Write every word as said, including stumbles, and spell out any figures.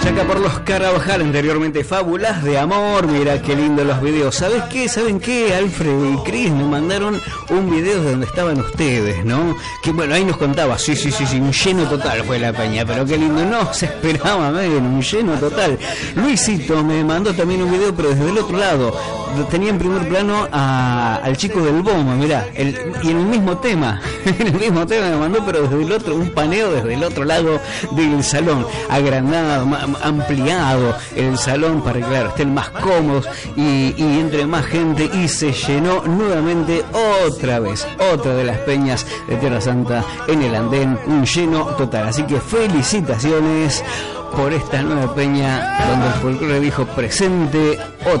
Acá por los Carabajal, anteriormente Fábulas de Amor. Mira qué lindo los videos. ¿Sabes qué? ¿Saben qué? Alfred y Chris me mandaron un video de donde estaban ustedes, ¿no? Que bueno, ahí nos contaba, sí, sí, sí, sí, un lleno total fue la peña, pero qué lindo, no se esperaba, Megan, un lleno total. Luisito me mandó también un video, pero desde el otro lado. Tenía en primer plano a, al chico del bombo, mirá, el, y en el mismo tema, en el mismo tema me mandó, pero desde el otro, un paneo desde el otro lado del salón, agrandado, ampliado el salón para que, claro, estén más cómodos y, y entre más gente, y se llenó nuevamente otra vez, otra de las peñas de Tierra Santa en el andén, un lleno total. Así que felicitaciones por esta nueva peña donde el folclore dijo presente. Otra